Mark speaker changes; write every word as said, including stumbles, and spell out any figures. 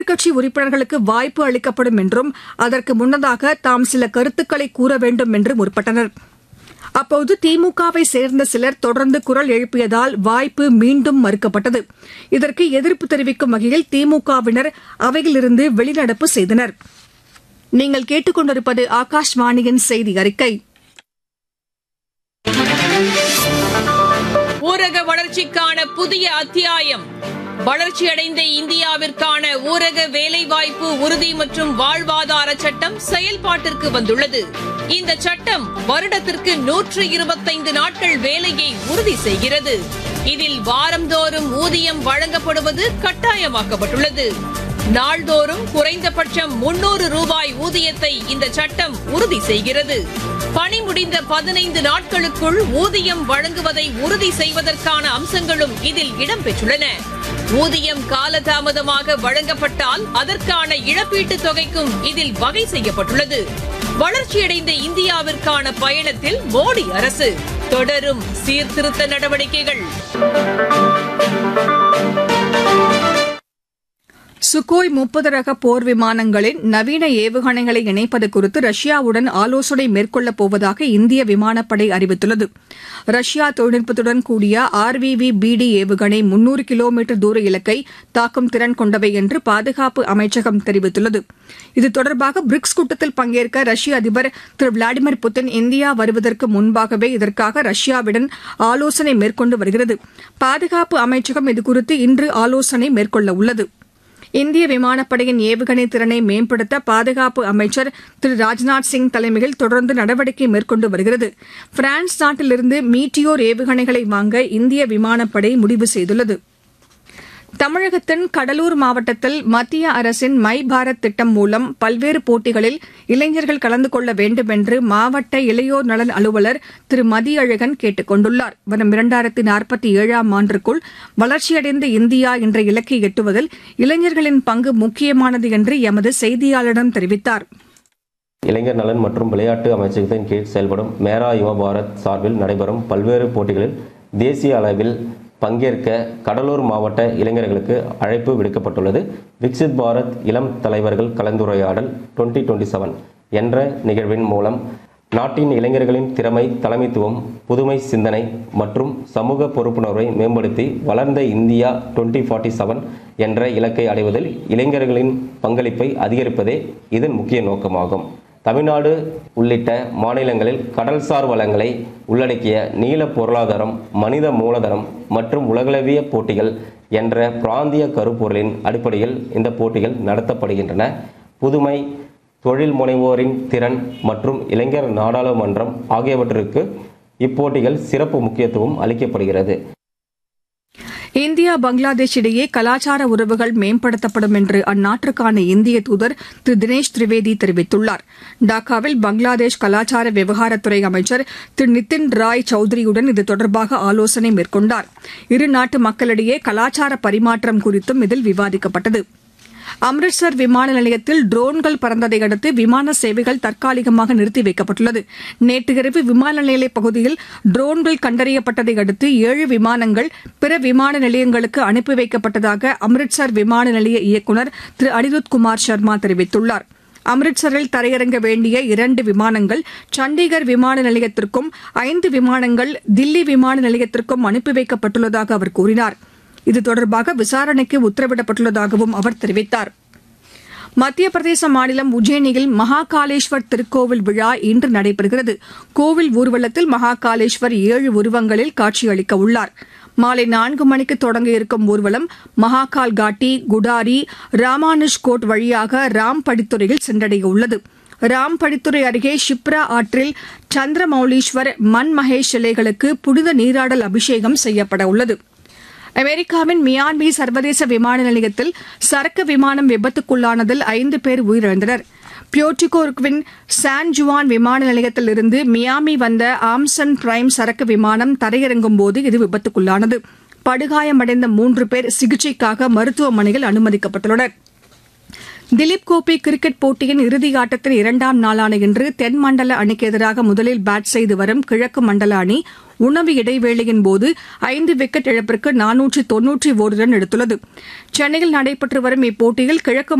Speaker 1: எதிர்க்கட்சி உறுப்பினர்களுக்கு வாய்ப்பு அளிக்கப்படும் என்றும் அதற்கு முன்னதாக தாம் சில கருத்துக்களை கூற வேண்டும் என்று முற்பட்டனர். அப்போது திமுகவை சேர்ந்த சிலர் தொடர்ந்து குரல் எழுப்பியதால் வாய்ப்பு மீண்டும் மறுக்கப்பட்டது. இதற்கு எதிர்ப்பு தெரிவிக்கும் வகையில் திமுகவினர் அவையிலிருந்து வெளிநடப்பு செய்தனர். நீங்கள் கேட்டுக் கொண்டிருப்பது ஆகாஷ்வாணியின் செய்தி அறிக்கை.
Speaker 2: ஊரக வளர்ச்சிக்கான புதிய அத்தியாயம். வளர்ச்சியடைந்த இந்தியாவிற்கான ஊரக வேலைவாய்ப்பு உறுதி மற்றும் வாழ்வாதார சட்டம் செயல்பாட்டிற்கு வந்துள்ளது. இந்த சட்டம் வருடத்திற்கு நூற்று இருபத்தைந்து நாட்கள் வேலையை உறுதி செய்கிறது. இதில் வாரந்தோறும் ஊதியம் வழங்கப்படுவது கட்டாயமாக்கப்பட்டுள்ளது. நாள்தோறும் குறைந்தபட்சம் முன்னூறு ரூபாய் ஊதியத்தை இந்த சட்டம் உறுதி செய்கிறது. பணி முடிந்த பதினைந்து நாட்களுக்குள் ஊதியம் வழங்குவதை உறுதி செய்வதற்கான அம்சங்களும் இதில் இடம்பெற்றுள்ளன. ஊதியம் காலதாமதமாக வழங்கப்பட்டால் அதற்கான இழப்பீட்டுத் தொகைக்கும் இதில் வகை செய்யப்பட்டுள்ளது. வளர்ச்சியடைந்த இந்தியாவிற்கான பயணத்தில் மோடி அரசு தொடரும் சீர்திருத்த நடவடிக்கைகள்.
Speaker 1: சுகோய் முப்பது ரக போர் விமானங்களின் நவீன ஏவுகணைகளை இணைப்பது குறித்து ரஷ்யாவுடன் ஆலோசனை மேற்கொள்ளப் போவதாக இந்திய விமானப்படை அறிவித்துள்ளது. ரஷ்யா தொழில்நுட்பத்துடன் கூடிய R we V P D ஏவுகணை முன்னூறு கிலோமீட்டர் தூர இலக்கை தாக்கும் திறன் கொண்டவை என்று பாதுகாப்பு அமைச்சகம் தெரிவித்துள்ளது. இது தொடர்பாக பிரிக்ஸ் கூட்டத்தில் பங்கேற்க ரஷ்ய அதிபர் திரு விளாடிமிர் புட்டின் இந்தியா வருவதற்கு முன்பாகவே இதற்காக ரஷ்யாவுடன் ஆலோசனை மேற்கொண்டு வருகிறது. பாதுகாப்பு அமைச்சகம் இதுகுறித்து இன்று ஆலோசனை மேற்கொள்ள உள்ளது. இந்திய விமானப்படையின் ஏவுகணை திறனை மேம்படுத்த பாதுகாப்பு அமைச்சர் திரு ராஜ்நாத் சிங் தலைமையில் தொடர்ந்து நடவடிக்கை மேற்கொண்டு வருகிறது. பிரான்ஸ் நாட்டிலிருந்து மீட்டியோர் ஏவுகணைகளை வாங்க இந்திய விமானப்படை முடிவு செய்துள்ளது. தமிழகத்தின் கடலூர் மாவட்டத்தில் மத்திய அரசின் மை பாரத் திட்டம் மூலம் பல்வேறு போட்டிகளில் இளைஞர்கள் கலந்து கொள்ள வேண்டும் என்று மாவட்ட இளையோர் நலன் அலுவலர் திரு மதியழகன் கேட்டுக் கொண்டுள்ளார். வரும் இரண்டாயிரத்து நாற்பத்தி ஏழாம் ஆண்டிற்குள் வளர்ச்சியடைந்த இந்தியா என்ற இலக்கை எட்டுவதில் இளைஞர்களின் பங்கு முக்கியமானது என்று எமது செய்தியாளரிடம் தெரிவித்தார்.
Speaker 3: இளைஞர் நலன் மற்றும் விளையாட்டு அமைச்சகத்தின் கீழ் செயல்படும் மேரா யுவ பாரத் சார்பில் நடைபெறும் பல்வேறு போட்டிகளில் தேசிய அளவில் பங்கேற்க கடலூர் மாவட்ட இளைஞர்களுக்கு அழைப்பு விடுக்கப்பட்டுள்ளது. விக்சித் பாரத் இளம் தலைவர்கள் கலந்துரையாடல் டுவெண்ட்டி டுவெண்ட்டி செவன் என்ற நிகழ்வின் மூலம் நாட்டின் இளைஞர்களின் திறமை, தலைமைத்துவம், புதுமை சிந்தனை மற்றும் சமூக பொறுப்புணர்வை மேம்படுத்தி வளர்ந்த இந்தியா டுவெண்ட்டி ஃபார்ட்டி செவன் என்ற இலக்கை அடைவதில் இளைஞர்களின் பங்களிப்பை அதிகரிப்பதே இதன் முக்கிய நோக்கமாகும். தமிழ்நாடு உள்ளிட்ட மாநிலங்களில் கடல்சார் வளங்களை உள்ளடக்கிய நீல பொருளாதாரம், மனித மூலதனம் மற்றும் உலகளவிய போட்டிகள் என்ற பிராந்திய கருப்பொருளின் அடிப்படையில் இந்த போட்டிகள் நடத்தப்படுகின்றன. புதுமை, தொழில் முனைவோரின் திறன் மற்றும் இளைஞர் நாடாளுமன்றம் ஆகியவற்றிற்கு இப்போட்டிகள் சிறப்பு முக்கியத்துவம் அளிக்கப்படுகிறது.
Speaker 1: இந்தியா பங்களாதேஷ் இடையே கலாச்சார உறவுகள் மேம்படுத்தப்படும் என்று அந்நாட்டிற்கான இந்திய தூதர் திரு தினேஷ் திரிவேதி தெரிவித்துள்ளார். டாக்காவில் பங்களாதேஷ் கலாச்சார விவகாரத்துறை அமைச்சர் திரு நிதின் ராய் சௌத்ரியுடன் இது தொடர்பாக ஆலோசனை மேற்கொண்டார். இரு நாட்டு மக்களிடையே கலாச்சார பரிமாற்றம் குறித்தும் இதில் விவாதிக்கப்பட்டது. அம்ரிட்சர் விமான நிலையத்தில் ட்ரோன்கள் பறந்ததை அடுத்து விமான சேவைகள் தற்காலிகமாக நிறுத்தி வைக்கப்பட்டுள்ளது. நேற்று இரவு விமான நிலைய பகுதியில் ட்ரோன்கள் கண்டறியப்பட்டதை அடுத்து ஏழு விமானங்கள் பிற விமான நிலையங்களுக்கு அனுப்பி வைக்கப்பட்டதாக அம்ரிட்சர் விமான நிலைய இயக்குநர் திரு அனிருத் குமார் சர்மா தெரிவித்துள்ளார். அம்ரிட்சரில் தரையிறங்க வேண்டிய இரண்டு விமானங்கள் சண்டிகர் விமான நிலையத்திற்கும் ஐந்து விமானங்கள் தில்லி விமான நிலையத்திற்கும் அனுப்பி வைக்கப்பட்டுள்ளதாக அவர் கூறினார். இது தொடர்பாக விசாரணைக்கு உத்தரவிடப்பட்டுள்ளதாகவும் அவர் தெரிவித்தார். மத்திய பிரதேச மாநிலம் உஜ்ஜயினியில் மகாகாலேஸ்வர் திருக்கோவில் விழா இன்று நடைபெறுகிறது. கோவில் ஊர்வலத்தில் மகாகாலேஸ்வர் ஏழு உருவங்களில் காட்சியளிக்க உள்ளார். மாலை நான்கு மணிக்கு தொடங்க இருக்கும் ஊர்வலம் மகாகால் காட்டி, குடாரி, ராமானுஜ் கோட் வழியாக ராம் படித்துறையில் சென்றடைய உள்ளது. ராம் படித்துறை அருகே ஷிப்ரா ஆற்றில் சந்திரமௌலீஸ்வர், மன் மகேஷ் சிலைகளுக்கு புனித நீராடல் அபிஷேகம் செய்யப்பட உள்ளது. அமெரிக்காவின் மியாமி சர்வதேச விமான நிலையத்தில் சரக்கு விமானம் விபத்துக்குள்ளானதில் ஐந்து பேர் உயிரிழந்தனர். பியோர்டோரிகோவின் சான் ஜுவான் விமான நிலையத்திலிருந்து மியாமி வந்த ஆம்சன் பிரைம் சரக்கு விமானம் தரையிறங்கும் போது இது விபத்துக்குள்ளானது. படுகாயமடைந்த மூன்று பேர் சிகிச்சைக்காக மருத்துவமனையில் அனுமதிக்கப்பட்டுள்ளனர். திலீப் கோப்பை கிரிக்கெட் போட்டியின் இறுதி ஆட்டத்தின் இரண்டாம் நாளான இன்று தென் மண்டல அணிக்கு எதிராக முதலில் பேட் செய்து வரும் கிழக்கு மண்டல அணி உணவு இடைவேளையின் போது ஐந்து விக்கெட் இழப்பிற்கு நானூற்று தொன்னூற்றி ஒரு ரன் எடுத்துள்ளது. சென்னையில் நடைபெற்று வரும் இப்போட்டியில் கிழக்கு